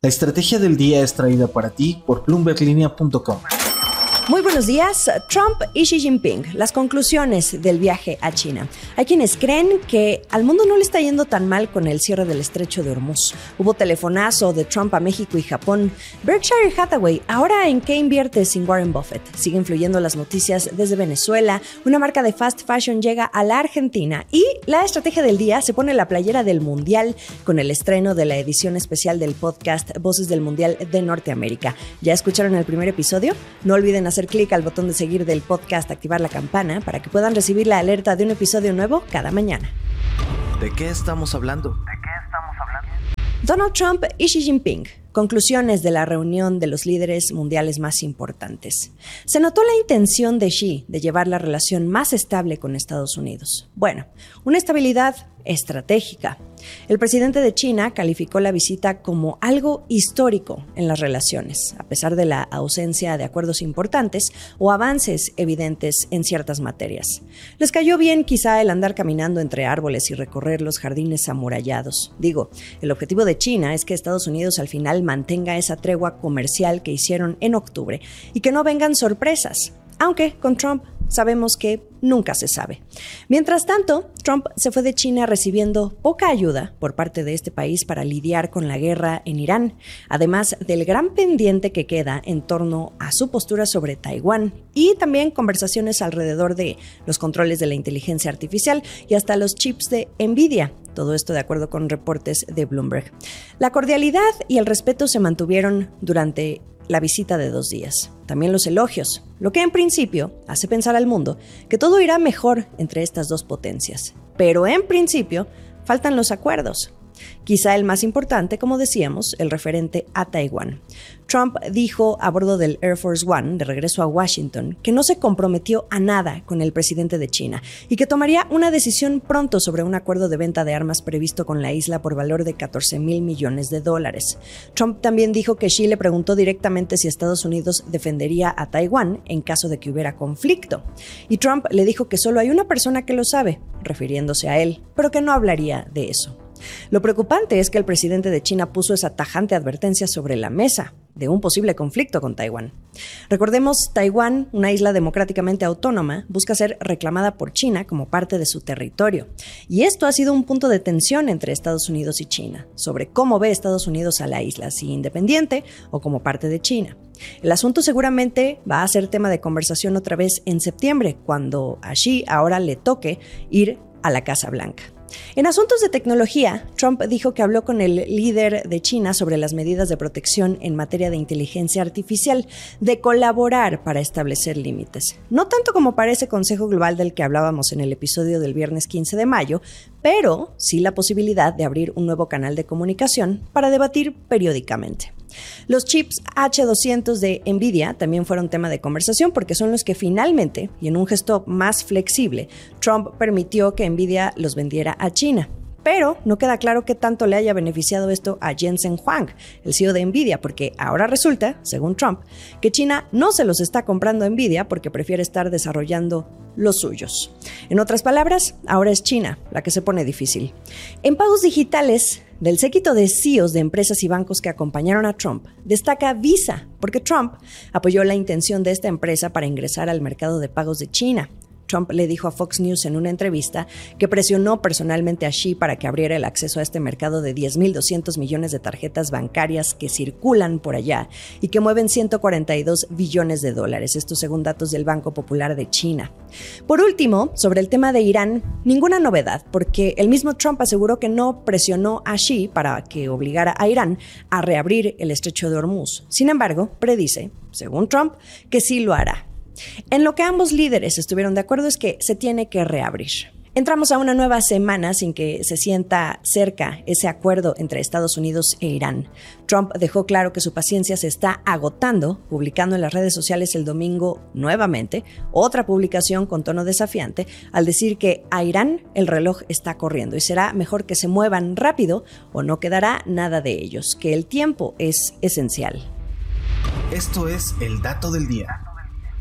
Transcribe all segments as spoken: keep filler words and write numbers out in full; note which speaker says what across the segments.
Speaker 1: La estrategia del día es traída para ti por bloomberg linea punto com.
Speaker 2: Muy buenos días. Trump y Xi Jinping, las conclusiones del viaje a China. Hay quienes creen que al mundo no le está yendo tan mal con el cierre del estrecho de Hormuz. Hubo telefonazo de Trump a México y Japón. Berkshire Hathaway, ¿ahora en qué invierte sin Warren Buffett? Siguen fluyendo las noticias desde Venezuela. Una marca de fast fashion llega a la Argentina. Y la estrategia del día se pone la playera del Mundial con el estreno de la edición especial del podcast Voces del Mundial de Norteamérica. ¿Ya escucharon el primer episodio? No olviden hacer clic al botón de seguir del podcast, activar la campana para que puedan recibir la alerta de un episodio nuevo cada mañana.
Speaker 3: ¿De qué estamos hablando? ¿De
Speaker 4: qué estamos hablando?
Speaker 2: Donald Trump y Xi Jinping. Conclusiones de la reunión de los líderes mundiales más importantes. Se notó la intención de Xi de llevar la relación más estable con Estados Unidos. Bueno, una estabilidad estratégica. El presidente de China calificó la visita como algo histórico en las relaciones, a pesar de la ausencia de acuerdos importantes o avances evidentes en ciertas materias. Les cayó bien quizá el andar caminando entre árboles y recorrer los jardines amurallados. Digo, el objetivo de China es que Estados Unidos al final mantenga esa tregua comercial que hicieron en octubre y que no vengan sorpresas, aunque con Trump sabemos que nunca se sabe. Mientras tanto, Trump se fue de China recibiendo poca ayuda por parte de este país para lidiar con la guerra en Irán, además del gran pendiente que queda en torno a su postura sobre Taiwán y también conversaciones alrededor de los controles de la inteligencia artificial y hasta los chips de Nvidia. Todo esto de acuerdo con reportes de Bloomberg. La cordialidad y el respeto se mantuvieron durante la visita de dos días. También los elogios, lo que en principio hace pensar al mundo que todo irá mejor entre estas dos potencias. Pero en principio faltan los acuerdos. Quizá el más importante, como decíamos, el referente a Taiwán. Trump dijo a bordo del Air Force One, de regreso a Washington, que no se comprometió a nada con el presidente de China y que tomaría una decisión pronto sobre un acuerdo de venta de armas previsto con la isla por valor de catorce mil millones de dólares. Trump también dijo que Xi le preguntó directamente si Estados Unidos defendería a Taiwán en caso de que hubiera conflicto. Y Trump le dijo que solo hay una persona que lo sabe, refiriéndose a él, pero que no hablaría de eso. Lo preocupante es que el presidente de China puso esa tajante advertencia sobre la mesa de un posible conflicto con Taiwán. Recordemos, Taiwán, una isla democráticamente autónoma, busca ser reclamada por China como parte de su territorio. Y esto ha sido un punto de tensión entre Estados Unidos y China, sobre cómo ve Estados Unidos a la isla, si independiente o como parte de China. El asunto seguramente va a ser tema de conversación otra vez en septiembre, cuando a Xi ahora le toque ir a la Casa Blanca. En asuntos de tecnología, Trump dijo que habló con el líder de China sobre las medidas de protección en materia de inteligencia artificial, de colaborar para establecer límites. No tanto como para ese Consejo Global del que hablábamos en el episodio del viernes quince de mayo, pero sí la posibilidad de abrir un nuevo canal de comunicación para debatir periódicamente. Los chips hache doscientos de Nvidia también fueron tema de conversación porque son los que finalmente, y en un gesto más flexible, Trump permitió que Nvidia los vendiera a China. Pero no queda claro qué tanto le haya beneficiado esto a Jensen Huang, el C E O de Nvidia, porque ahora resulta, según Trump, que China no se los está comprando a Nvidia porque prefiere estar desarrollando los suyos. En otras palabras, ahora es China la que se pone difícil. En pagos digitales, del séquito de C E Os de empresas y bancos que acompañaron a Trump, destaca Visa, porque Trump apoyó la intención de esta empresa para ingresar al mercado de pagos de China. Trump le dijo a Fox News en una entrevista que presionó personalmente a Xi para que abriera el acceso a este mercado de diez mil doscientos millones de tarjetas bancarias que circulan por allá y que mueven ciento cuarenta y dos billones de dólares, esto según datos del Banco Popular de China. Por último, sobre el tema de Irán, ninguna novedad, porque el mismo Trump aseguró que no presionó a Xi para que obligara a Irán a reabrir el estrecho de Hormuz. Sin embargo, predice, según Trump, que sí lo hará. En lo que ambos líderes estuvieron de acuerdo es que se tiene que reabrir. Entramos a una nueva semana sin que se sienta cerca ese acuerdo entre Estados Unidos e Irán. Trump dejó claro que su paciencia se está agotando, publicando en las redes sociales el domingo nuevamente otra publicación con tono desafiante al decir que a Irán el reloj está corriendo y será mejor que se muevan rápido o no quedará nada de ellos, que el tiempo es esencial.
Speaker 1: Esto es el dato del día.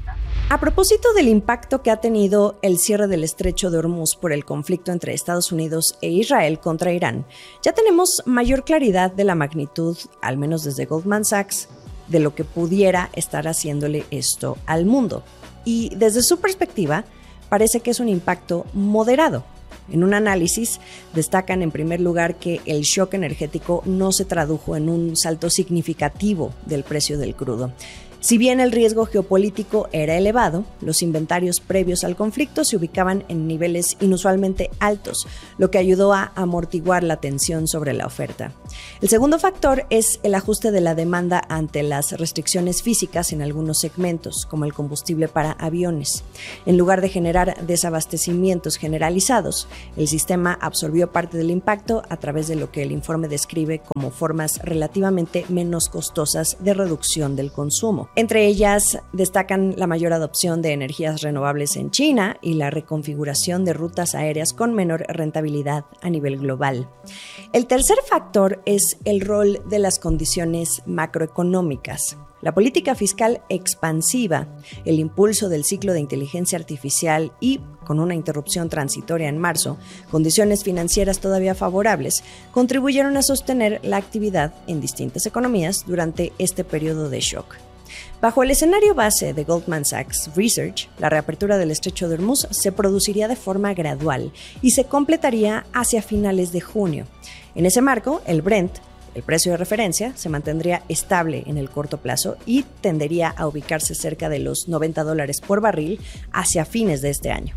Speaker 2: A propósito del impacto que ha tenido el cierre del estrecho de Hormuz por el conflicto entre Estados Unidos e Israel contra Irán, ya tenemos mayor claridad de la magnitud, al menos desde Goldman Sachs, de lo que pudiera estar haciéndole esto al mundo. Y desde su perspectiva, parece que es un impacto moderado. En un análisis, destacan en primer lugar que el shock energético no se tradujo en un salto significativo del precio del crudo. Si bien el riesgo geopolítico era elevado, los inventarios previos al conflicto se ubicaban en niveles inusualmente altos, lo que ayudó a amortiguar la tensión sobre la oferta. El segundo factor es el ajuste de la demanda ante las restricciones físicas en algunos segmentos, como el combustible para aviones. En lugar de generar desabastecimientos generalizados, el sistema absorbió parte del impacto a través de lo que el informe describe como formas relativamente menos costosas de reducción del consumo. Entre ellas destacan la mayor adopción de energías renovables en China y la reconfiguración de rutas aéreas con menor rentabilidad a nivel global. El tercer factor es el rol de las condiciones macroeconómicas. La política fiscal expansiva, el impulso del ciclo de inteligencia artificial y, con una interrupción transitoria en marzo, condiciones financieras todavía favorables, contribuyeron a sostener la actividad en distintas economías durante este periodo de shock. Bajo el escenario base de Goldman Sachs Research, la reapertura del estrecho de Hormuz se produciría de forma gradual y se completaría hacia finales de junio. En ese marco, el Brent, el precio de referencia, se mantendría estable en el corto plazo y tendería a ubicarse cerca de los noventa dólares por barril hacia fines de este año.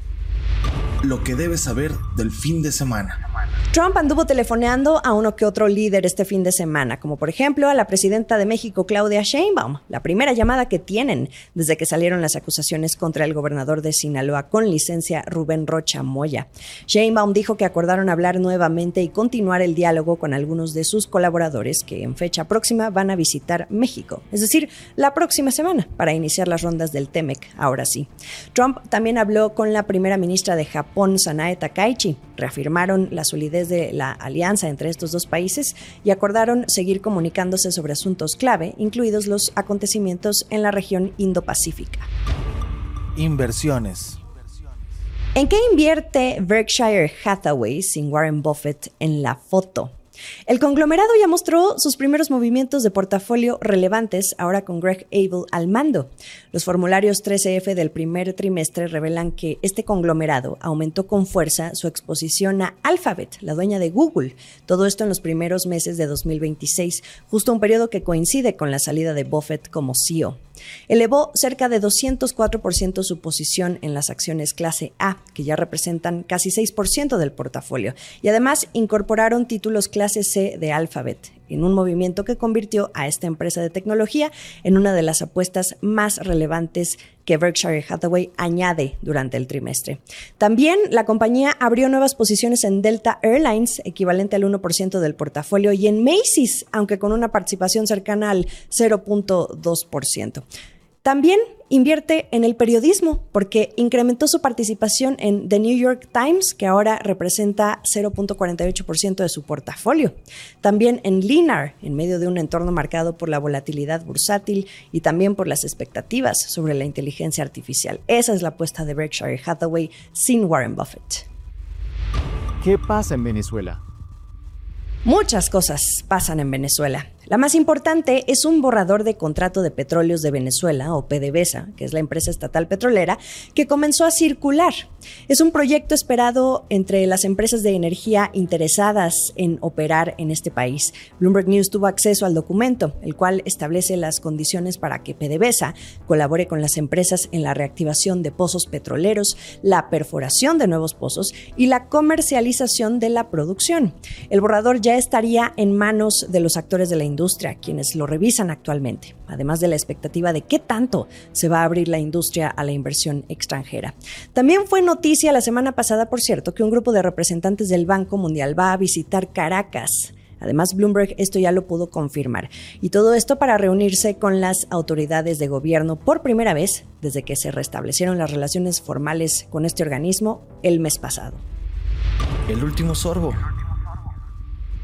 Speaker 1: Lo que debes saber del fin de semana.
Speaker 2: Trump anduvo telefoneando a uno que otro líder este fin de semana, como por ejemplo a la presidenta de México, Claudia Sheinbaum, la primera llamada que tienen desde que salieron las acusaciones contra el gobernador de Sinaloa con licencia Rubén Rocha Moya. Sheinbaum dijo que acordaron hablar nuevamente y continuar el diálogo con algunos de sus colaboradores que en fecha próxima van a visitar México, es decir, la próxima semana, para iniciar las rondas del T-MEC, ahora sí. Trump también habló con la primera ministra de Japón, Sanae Takaichi, reafirmaron la solidez de la alianza entre estos dos países y acordaron seguir comunicándose sobre asuntos clave, incluidos los acontecimientos en la región Indo-Pacífica.
Speaker 3: Inversiones.
Speaker 2: ¿En qué invierte Berkshire Hathaway sin Warren Buffett en la foto? El conglomerado ya mostró sus primeros movimientos de portafolio relevantes ahora con Greg Abel al mando. Los formularios trece efe del primer trimestre revelan que este conglomerado aumentó con fuerza su exposición a Alphabet, la dueña de Google. Todo esto en los primeros meses de dos mil veintiséis, justo un periodo que coincide con la salida de Buffett como C E O. Elevó cerca de doscientos cuatro por ciento su posición en las acciones clase A, que ya representan casi seis por ciento del portafolio, y además incorporaron títulos clase C de Alphabet, en un movimiento que convirtió a esta empresa de tecnología en una de las apuestas más relevantes que Berkshire Hathaway añade durante el trimestre. También la compañía abrió nuevas posiciones en Delta Airlines, equivalente al uno por ciento del portafolio, y en Macy's, aunque con una participación cercana al cero punto dos por ciento. También invierte en el periodismo porque incrementó su participación en The New York Times, que ahora representa cero punto cuarenta y ocho por ciento de su portafolio. También en Linar, en medio de un entorno marcado por la volatilidad bursátil y también por las expectativas sobre la inteligencia artificial. Esa es la apuesta de Berkshire Hathaway sin Warren Buffett.
Speaker 4: ¿Qué pasa en Venezuela?
Speaker 2: Muchas cosas pasan en Venezuela. La más importante es un borrador de contrato de petróleos de Venezuela, o PDVSA, que es la empresa estatal petrolera, que comenzó a circular. Es un proyecto esperado entre las empresas de energía interesadas en operar en este país. Bloomberg News tuvo acceso al documento, el cual establece las condiciones para que PDVSA colabore con las empresas en la reactivación de pozos petroleros, la perforación de nuevos pozos y la comercialización de la producción. El borrador ya estaría en manos de los actores de la industria, quienes lo revisan actualmente, además de la expectativa de qué tanto se va a abrir la industria a la inversión extranjera. También fue noticia la semana pasada, por cierto, que un grupo de representantes del Banco Mundial va a visitar Caracas. Además, Bloomberg esto ya lo pudo confirmar. Y todo esto para reunirse con las autoridades de gobierno por primera vez desde que se restablecieron las relaciones formales con este organismo el mes pasado.
Speaker 3: El último sorbo.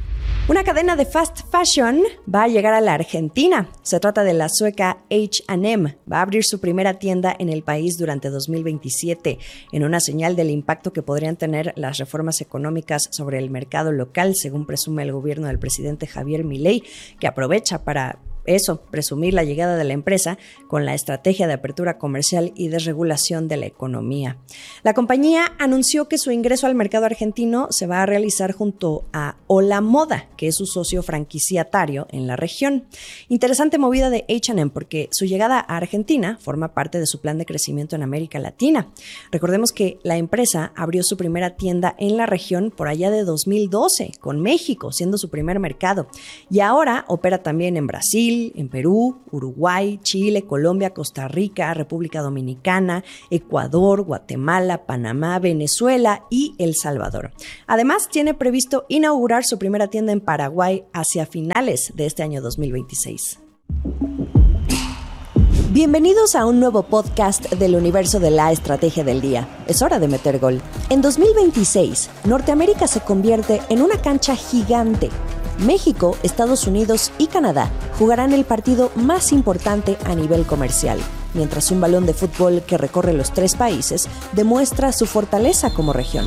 Speaker 2: Una cadena de fast fashion va a llegar a la Argentina. Se trata de la sueca H and M. Va a abrir su primera tienda en el país durante dos mil veintisiete, en una señal del impacto que podrían tener las reformas económicas sobre el mercado local, según presume el gobierno del presidente Javier Milei, que aprovecha para eso, presumir la llegada de la empresa con la estrategia de apertura comercial y desregulación de la economía. La compañía anunció que su ingreso al mercado argentino se va a realizar junto a Hola Moda, que es su socio franquiciatario en la región. Interesante movida de H and M porque su llegada a Argentina forma parte de su plan de crecimiento en América Latina. Recordemos que la empresa abrió su primera tienda en la región por allá de dos mil doce, con México siendo su primer mercado, y ahora opera también en Brasil, en Perú, Uruguay, Chile, Colombia, Costa Rica, República Dominicana, Ecuador, Guatemala, Panamá, Venezuela y El Salvador. Además, tiene previsto inaugurar su primera tienda en Paraguay hacia finales de este año dos mil veintiséis. Bienvenidos a un nuevo podcast del universo de la estrategia del día. Es hora de meter gol. En dos mil veintiséis, Norteamérica se convierte en una cancha gigante. México, Estados Unidos y Canadá jugarán el partido más importante a nivel comercial, mientras un balón de fútbol que recorre los tres países demuestra su fortaleza como región.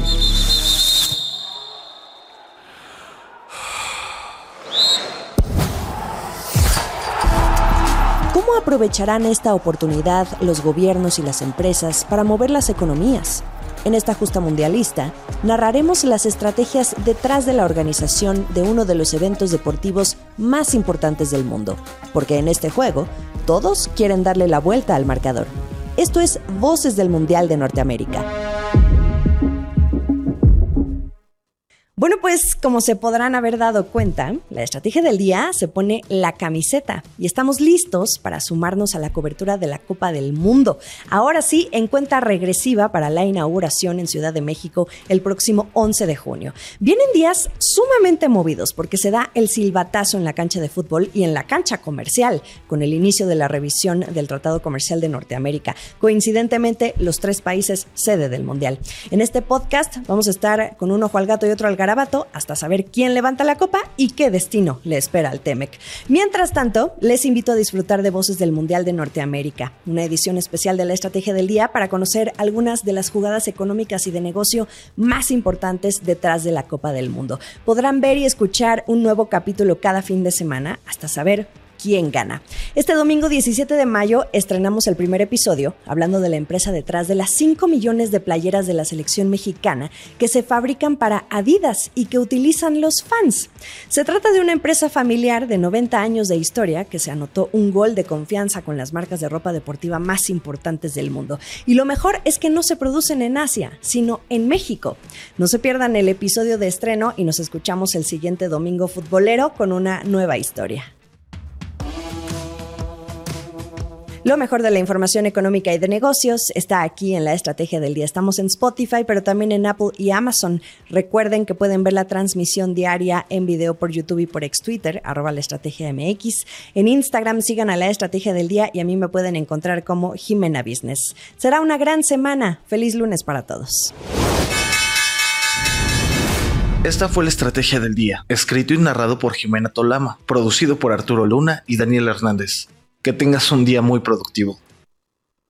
Speaker 2: ¿Cómo aprovecharán esta oportunidad los gobiernos y las empresas para mover las economías? En esta justa mundialista, narraremos las estrategias detrás de la organización de uno de los eventos deportivos más importantes del mundo, porque en este juego, todos quieren darle la vuelta al marcador. Esto es Voces del Mundial de Norteamérica. Bueno, pues como se podrán haber dado cuenta, la estrategia del día se pone la camiseta y estamos listos para sumarnos a la cobertura de la Copa del Mundo. Ahora sí, en cuenta regresiva para la inauguración en Ciudad de México el próximo once de junio. Vienen días sumamente movidos porque se da el silbatazo en la cancha de fútbol y en la cancha comercial con el inicio de la revisión del Tratado Comercial de Norteamérica. Coincidentemente, los tres países sede del Mundial. En este podcast vamos a estar con un ojo al gato y otro al garabato hasta saber quién levanta la copa y qué destino le espera al Temec. Mientras tanto, les invito a disfrutar de Voces del Mundial de Norteamérica, una edición especial de la Estrategia del Día para conocer algunas de las jugadas económicas y de negocio más importantes detrás de la Copa del Mundo. Podrán ver y escuchar un nuevo capítulo cada fin de semana hasta saber quién gana. Este domingo diecisiete de mayo estrenamos el primer episodio hablando de la empresa detrás de las cinco millones de playeras de la selección mexicana que se fabrican para Adidas y que utilizan los fans. Se trata de una empresa familiar de noventa años de historia que se anotó un gol de confianza con las marcas de ropa deportiva más importantes del mundo. Y lo mejor es que no se producen en Asia, sino en México. No se pierdan el episodio de estreno y nos escuchamos el siguiente domingo futbolero con una nueva historia. Lo mejor de la información económica y de negocios está aquí en la Estrategia del Día. Estamos en Spotify, pero también en Apple y Amazon. Recuerden que pueden ver la transmisión diaria en video por YouTube y por ex Twitter, arroba la Estrategia M X. En Instagram sigan a la Estrategia del Día y a mí me pueden encontrar como Jimena Business. Será una gran semana. Feliz lunes para todos.
Speaker 3: Esta fue la Estrategia del Día, escrito y narrado por Jimena Tolama, producido por Arturo Luna y Daniel Hernández. Que tengas un día muy productivo.